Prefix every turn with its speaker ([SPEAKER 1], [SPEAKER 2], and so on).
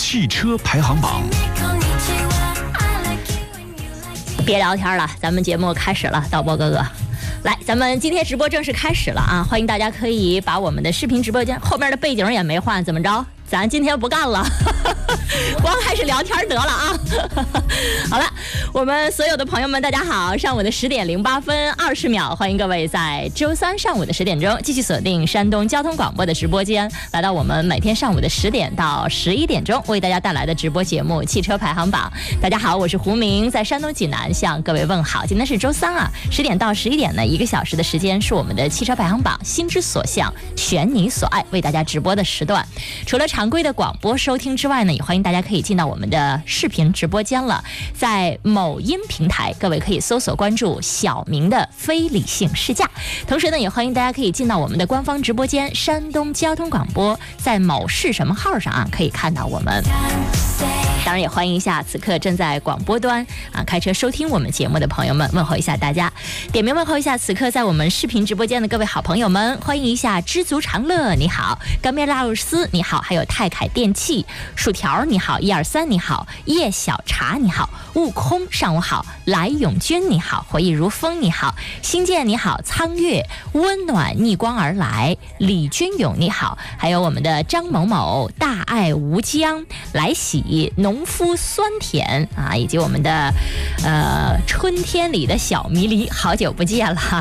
[SPEAKER 1] 汽车排行榜。
[SPEAKER 2] 别聊天了，咱们节目开始了，导播哥哥。来，咱们今天直播正式开始了啊！欢迎大家可以把我们的视频直播间后面的背景也没换，怎么着？咱今天不干了，光开始聊天得了啊！好了，我们所有的朋友们，大家好，上午的10点08分20秒，欢迎各位在周三上午的10点钟继续锁定山东交通广播的直播间，来到我们每天上午的10点到11点钟为大家带来的直播节目《汽车排行榜》。大家好，我是胡明，在山东济南向各位问好。今天是周三啊，10点到11点呢，1个小时的时间是我们的汽车排行榜心之所向，选你所爱为大家直播的时段。除了常规的广播收听之外呢，也欢迎大家可以进到我们的视频直播间了。在某音平台，各位可以搜索关注小明的非理性试驾。同时呢，也欢迎大家可以进到我们的官方直播间山东交通广播，在某市什么号上啊，可以看到我们。当然也欢迎一下此刻正在广播端啊开车收听我们节目的朋友们，问候一下大家，点名问候一下此刻在我们视频直播间的各位好朋友们，欢迎一下知足常乐你好，干面拉肉丝你好，还有泰凯电器薯条你好，123你好，叶小茶你好，悟空上午好，来永军你好，回忆如风你好，新建你好，苍月温暖逆光而来，李军勇你好，还有我们的张某某大爱无疆来喜农夫酸甜啊，以及我们的春天里的小迷离，好久不见了。